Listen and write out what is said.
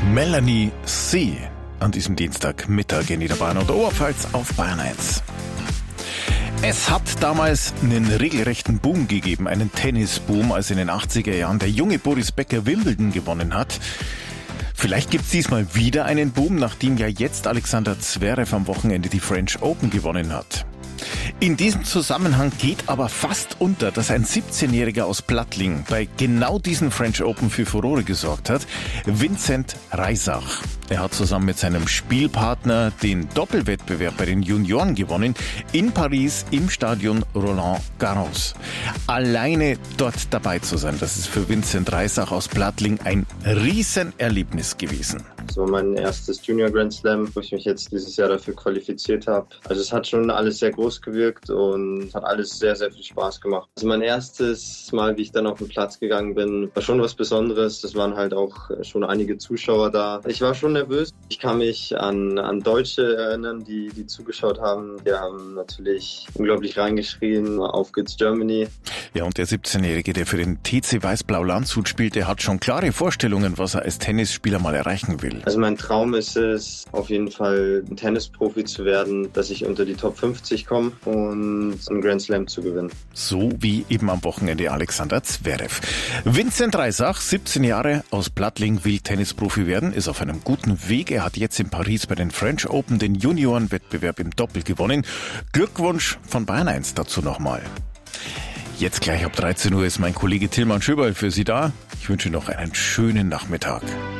Melanie C. an diesem Dienstagmittag in Niederbayern und Oberpfalz auf Bayern 1. Es hat damals einen regelrechten Boom gegeben, einen Tennisboom, als in den 80er Jahren der junge Boris Becker Wimbledon gewonnen hat. Vielleicht gibt's diesmal wieder einen Boom, nachdem ja jetzt Alexander Zverev am Wochenende die French Open gewonnen hat. In diesem Zusammenhang geht aber fast unter, dass ein 17-Jähriger aus Plattling bei genau diesen French Open für Furore gesorgt hat, Vincent Reisach. Er hat zusammen mit seinem Spielpartner den Doppelwettbewerb bei den Junioren gewonnen, in Paris im Stadion Roland Garros. Alleine dort dabei zu sein, das ist für Vincent Reisach aus Plattling ein Riesenerlebnis gewesen. Das war mein erstes Junior Grand Slam, wo ich mich jetzt dieses Jahr dafür qualifiziert habe. Also es hat schon alles sehr groß gewirkt und hat alles sehr, sehr viel Spaß gemacht. Also mein erstes Mal, wie ich dann auf den Platz gegangen bin, war schon was Besonderes. Das waren halt auch schon einige Zuschauer da. Ich war schon nervös. Ich kann mich an Deutsche erinnern, die zugeschaut haben. Die haben natürlich unglaublich reingeschrien, auf geht's Germany. Ja, und der 17-Jährige, der für den TC Weiß-Blau Landshut spielt, der hat schon klare Vorstellungen, was er als Tennisspieler mal erreichen will. Also mein Traum ist es, auf jeden Fall ein Tennisprofi zu werden, dass ich unter die Top 50 komme und einen Grand Slam zu gewinnen. So wie eben am Wochenende Alexander Zverev. Vincent Reisach, 17 Jahre, aus Plattling, will Tennisprofi werden, ist auf einem guten Weg. Er hat jetzt in Paris bei den French Open den Juniorenwettbewerb im Doppel gewonnen. Glückwunsch von Bayern 1 dazu nochmal. Jetzt gleich ab 13 Uhr ist mein Kollege Tilman Schöberl für Sie da. Ich wünsche noch einen schönen Nachmittag.